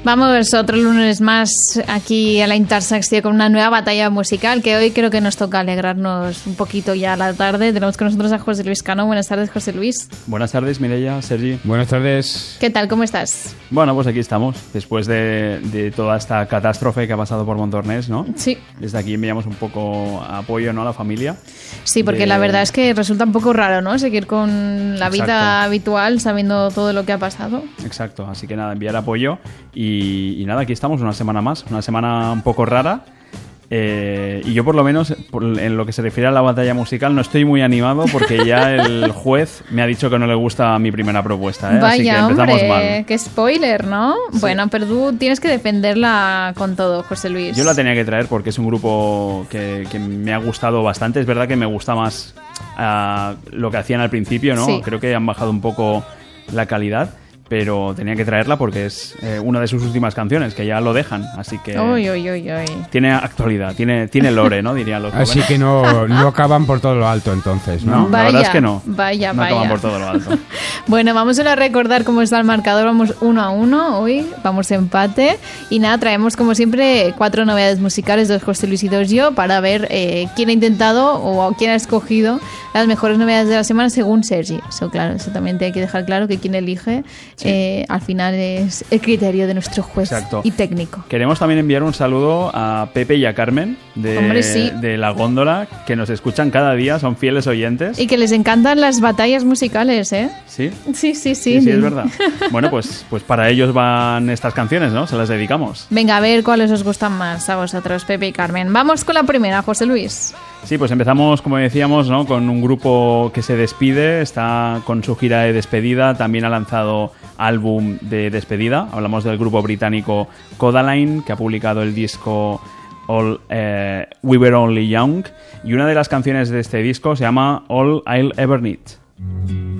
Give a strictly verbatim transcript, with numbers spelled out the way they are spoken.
Vamos otro lunes más aquí a la Intersección con una nueva batalla musical que hoy creo que nos toca alegrarnos un poquito ya a la tarde. Tenemos con nosotros a José Luis Cano. Buenas tardes, José Luis. Buenas tardes, Mireia, Sergi. Buenas tardes. ¿Qué tal? ¿Cómo estás? Bueno, pues aquí estamos, después de, de toda esta catástrofe que ha pasado por Montornès, ¿no? Sí. Desde aquí enviamos un poco apoyo, ¿no?, a la familia. Sí, porque de... la verdad es que resulta un poco raro, ¿no?, seguir con la vida Exacto. habitual sabiendo todo lo que ha pasado. Exacto, así que nada, enviar apoyo y, y nada, aquí estamos una semana más, una semana un poco rara. Eh, y yo por lo menos por, en lo que se refiere a la batalla musical no estoy muy animado porque ya el juez me ha dicho que no le gusta mi primera propuesta, ¿eh? Vaya, así que empezamos hombre, mal. qué spoiler, ¿no? Sí. Bueno, pero tú tienes que defenderla con todo, José Luis. Yo la tenía que traer porque es un grupo que, que me ha gustado bastante. Es verdad que me gusta más uh, lo que hacían al principio, ¿no? Sí. Creo que han bajado un poco la calidad, pero tenía que traerla porque es eh, una de sus últimas canciones, que ya lo dejan, así que Uy, uy, uy, uy. tiene actualidad, tiene, tiene lore, ¿no? Dirían los Así jóvenes. que no, no acaban por todo lo alto entonces, ¿no? No, la verdad es que no. Vaya, no vaya. acaban por todo lo alto. Bueno, vamos a recordar cómo está el marcador. Vamos uno a uno hoy, vamos empate. Y nada, traemos como siempre cuatro novedades musicales, dos José Luis y dos yo, para ver eh, quién ha intentado o quién ha escogido las mejores novedades de la semana según Sergi. Eso, claro, eso también te hay que dejar claro que quien elige Sí. eh, al final es el criterio de nuestro juez Exacto. y técnico. Queremos también enviar un saludo a Pepe y a Carmen de, Hombre, sí. de La Góndola, que nos escuchan cada día, son fieles oyentes. Y que les encantan las batallas musicales, ¿eh? ¿Sí? Sí, sí, sí. Sí, sí, es verdad. Bueno, pues, pues para ellos van estas canciones, ¿no? Se las dedicamos. Venga, a ver cuáles os gustan más a vosotros, Pepe y Carmen. Vamos con la primera, José Luis. Sí, pues empezamos, como decíamos, ¿no?, con un grupo que se despide, está con su gira de despedida, también ha lanzado álbum de despedida. Hablamos del grupo británico Codaline, que ha publicado el disco All, eh, We Were Only Young, y una de las canciones de este disco se llama All I'll Ever Need.